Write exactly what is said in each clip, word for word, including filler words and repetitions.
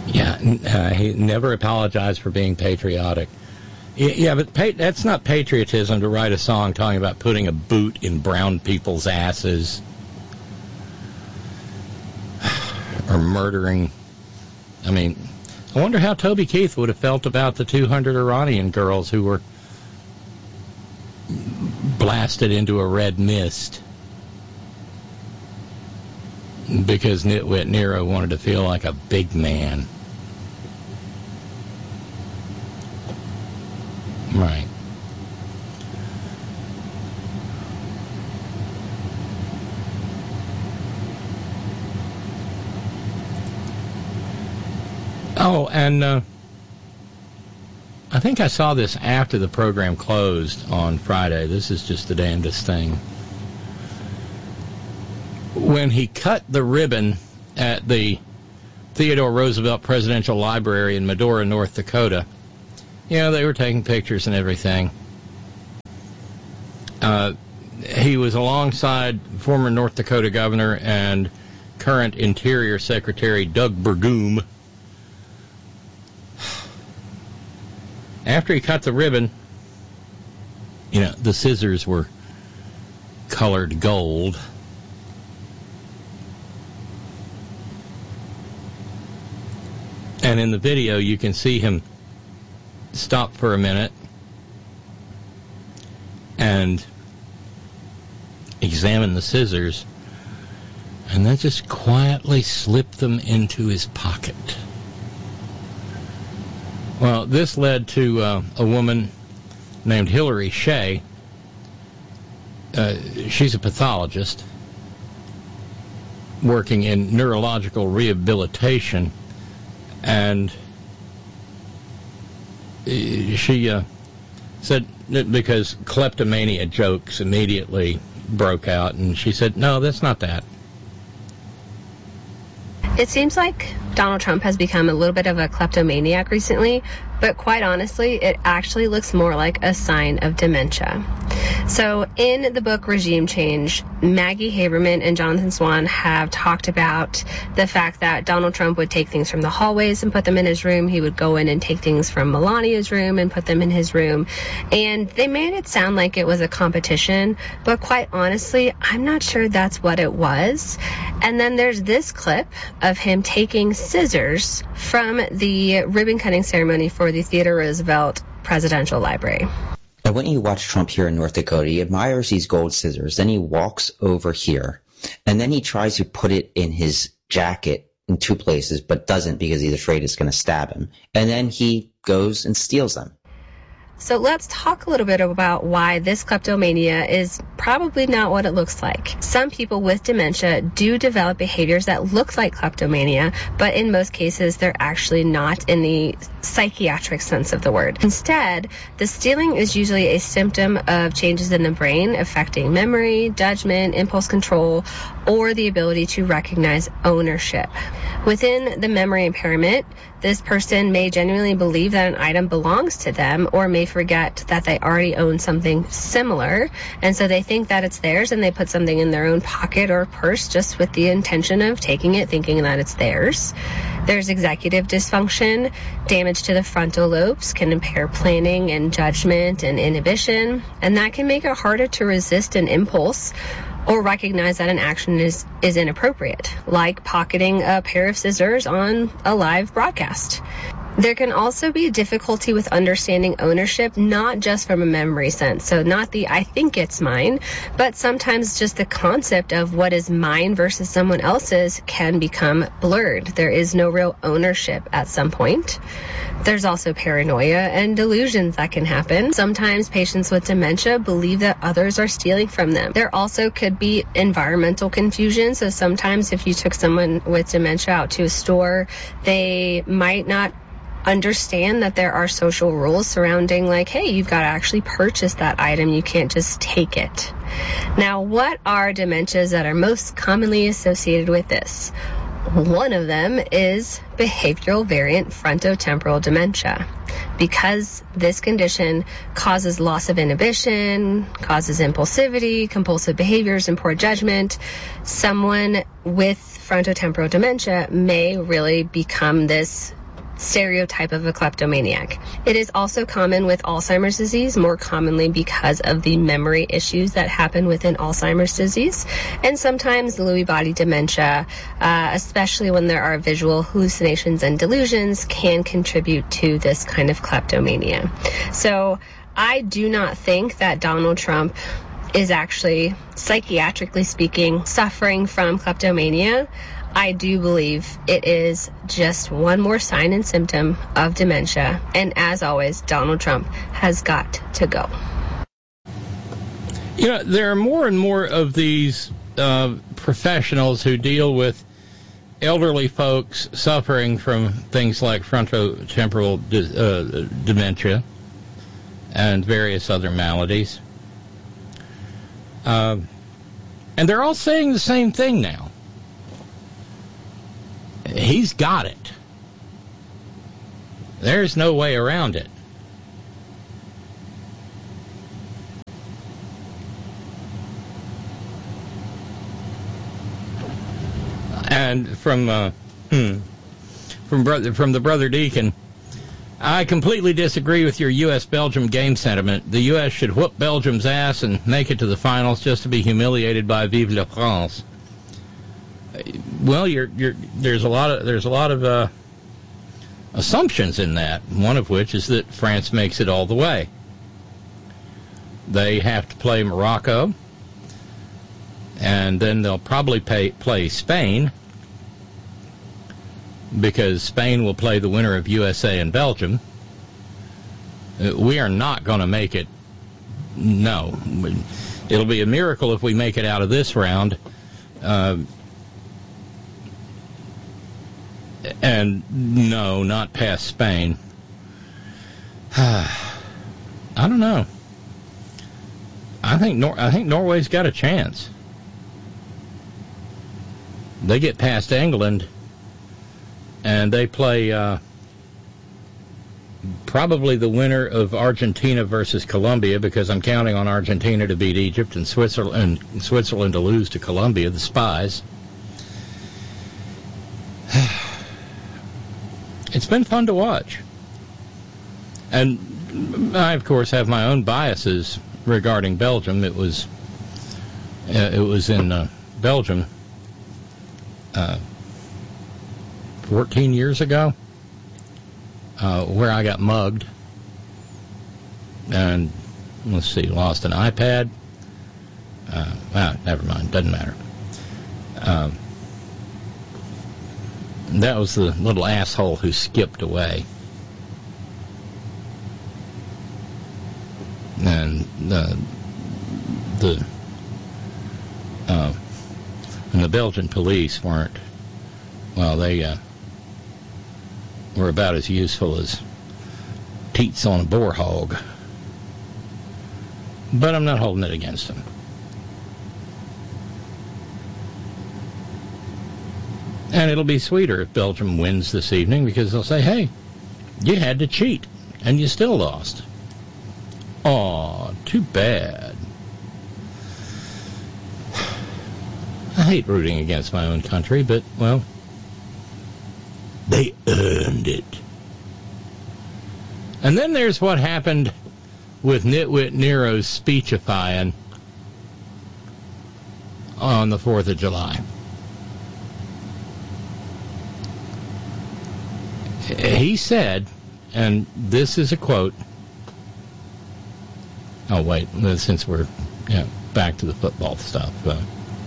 Yeah, uh, he never apologized for being patriotic. Yeah, but pa- that's not patriotism to write a song talking about putting a boot in brown people's asses or murdering. I mean, I wonder how Toby Keith would have felt about the two hundred Iranian girls who were blasted into a red mist because Nitwit Nero wanted to feel like a big man. Right. Oh, and uh, I think I saw this after the program closed on Friday. This is just the damnedest thing. When he cut the ribbon at the Theodore Roosevelt Presidential Library in Medora, North Dakota, you know, they were taking pictures and everything. Uh, he was alongside former North Dakota Governor and current Interior Secretary Doug Burgum. After he cut the ribbon, you know, the scissors were colored gold. And in the video, you can see him stop for a minute and examine the scissors, and then just quietly slip them into his pocket. Well, this led to uh, a woman named Hillary Shea. Uh, she's a pathologist working in neurological rehabilitation, and she uh, said that because kleptomania jokes immediately broke out, and she said, no, that's not that. It seems like Donald Trump has become a little bit of a kleptomaniac recently, but quite honestly, it actually looks more like a sign of dementia. So in the book Regime Change, Maggie Haberman and Jonathan Swan have talked about the fact that Donald Trump would take things from the hallways and put them in his room. He would go in and take things from Melania's room and put them in his room. And they made it sound like it was a competition, but quite honestly, I'm not sure that's what it was. And then there's this clip of him taking scissors from the ribbon cutting ceremony for the Theodore Roosevelt Presidential Library. And when you watch Trump here in North Dakota, he admires these gold scissors. Then he walks over here, and then he tries to put it in his jacket in two places, but doesn't because he's afraid it's going to stab him. And then he goes and steals them. So let's talk a little bit about why this kleptomania is probably not what it looks like. Some people with dementia do develop behaviors that look like kleptomania, but in most cases they're actually not in the psychiatric sense of the word. Instead, the stealing is usually a symptom of changes in the brain affecting memory, judgment, impulse control, or the ability to recognize ownership. Within the memory impairment, this person may genuinely believe that an item belongs to them, or may forget that they already own something similar, and so they think that it's theirs, and they put something in their own pocket or purse just with the intention of taking it, thinking that it's theirs. There's executive dysfunction. Damage to the frontal lobes can impair planning and judgment and inhibition, and that can make it harder to resist an impulse or recognize that an action is, is inappropriate, like pocketing a pair of scissors on a live broadcast. There can also be difficulty with understanding ownership, not just from a memory sense. So not the I think it's mine, but sometimes just the concept of what is mine versus someone else's can become blurred. There is no real ownership at some point. There's also paranoia and delusions that can happen. Sometimes patients with dementia believe that others are stealing from them. There also could be environmental confusion. So sometimes if you took someone with dementia out to a store, they might not understand that there are social rules surrounding, like, hey, you've got to actually purchase that item. You can't just take it. Now, what are dementias that are most commonly associated with this? One of them is behavioral variant frontotemporal dementia. Because this condition causes loss of inhibition, causes impulsivity, compulsive behaviors, and poor judgment, someone with frontotemporal dementia may really become this stereotype of a kleptomaniac. It is also common with Alzheimer's disease, more commonly because of the memory issues that happen within Alzheimer's disease, and sometimes Lewy body dementia, uh, especially when there are visual hallucinations and delusions, can contribute to this kind of kleptomania. So I do not think that Donald Trump is actually, psychiatrically speaking, suffering from kleptomania. I do believe it is just one more sign and symptom of dementia. And as always, Donald Trump has got to go. You know, there are more and more of these uh, professionals who deal with elderly folks suffering from things like frontotemporal de- uh, dementia and various other maladies. Uh, and they're all saying the same thing now. He's got it. There's no way around it. And from uh, hmm, from brother from the brother Deacon, I completely disagree with your U S Belgium game sentiment. The U S should whoop Belgium's ass and make it to the finals just to be humiliated by Vive la France. Well, you're, you're, there's a lot of there's a lot of uh, assumptions in that. One of which is that France makes it all the way. They have to play Morocco, and then they'll probably pay, play Spain, because Spain will play the winner of U S A and Belgium. We are not going to make it. No, it'll be a miracle if we make it out of this round. Uh, And no, not past Spain. I don't know. I think Nor- I think Norway's got a chance. They get past England, and they play uh, probably the winner of Argentina versus Colombia, because I'm counting on Argentina to beat Egypt and Switzerland and Switzerland to lose to Colombia, the spies. It's been fun to watch. And I, of course, have my own biases regarding Belgium. It was uh, it was in uh, Belgium uh, fourteen years ago uh, where I got mugged. And, let's see, lost an iPad. Uh, ah, never mind, doesn't matter. Um, That was the little asshole who skipped away. And uh, the uh, and the Belgian police weren't, well, they uh, were about as useful as teats on a boar hog. But I'm not holding it against them. And it'll be sweeter if Belgium wins this evening, because they'll say, hey, you had to cheat, and you still lost. Aw, too bad. I hate rooting against my own country, but, well, they earned it. And then there's what happened with Nitwit Nero's speechifying on the fourth of July. He said, and this is a quote. Oh, wait, since we're yeah, back to the football stuff. Uh,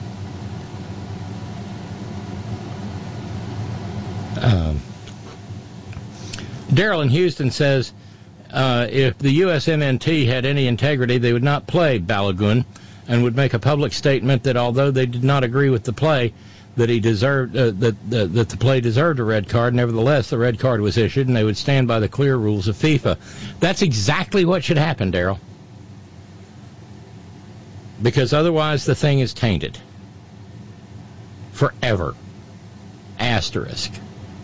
um, Daryl in Houston says, uh, if the U S M N T had any integrity, they would not play Balogun and would make a public statement that although they did not agree with the play, that he deserved uh, that uh, that the play deserved a red card. Nevertheless, the red card was issued, and they would stand by the clear rules of FIFA. That's exactly what should happen, Daryl. Because otherwise, the thing is tainted forever. Asterisk.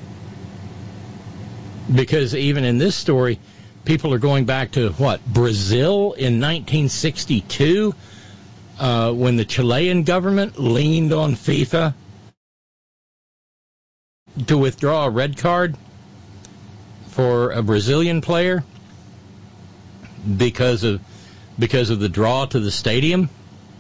Because even in this story, people are going back to what, Brazil in nineteen sixty-two, uh, when the Chilean government leaned on FIFA to withdraw a red card. for a Brazilian player because of because of the draw to the stadium?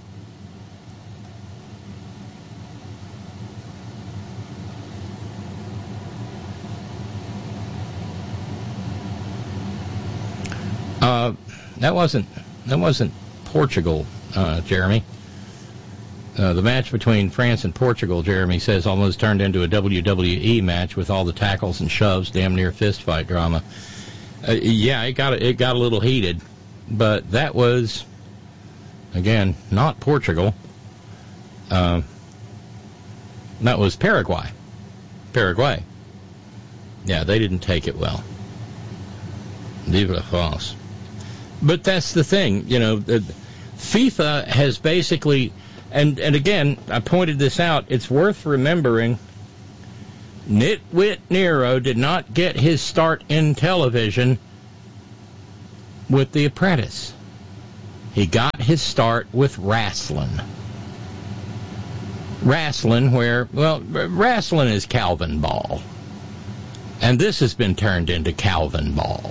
Uh, that wasn't that wasn't Portugal, uh, Jeremy. Uh, the match between France and Portugal, Jeremy says, almost turned into a W W E match with all the tackles and shoves, damn near fist fight drama. Uh, yeah, it got it got a little heated, but that was, again, not Portugal. Uh, that was Paraguay. Paraguay. Yeah, they didn't take it well. Vive la France. But that's the thing, you know, the, FIFA has basically, and, and again, I pointed this out, it's worth remembering, Nitwit Nero did not get his start in television with The Apprentice. He got his start with wrestling. Wrestling where, well, wrestling is Calvin Ball. And this has been turned into Calvin Ball.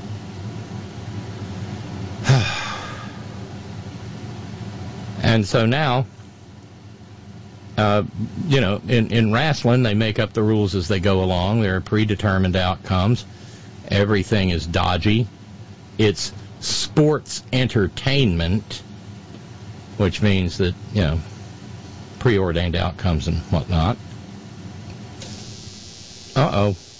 And so now, uh, you know, in, in wrestling, they make up the rules as they go along. There are predetermined outcomes. Everything is dodgy. It's sports entertainment, which means that, you know, preordained outcomes and whatnot. Uh-oh.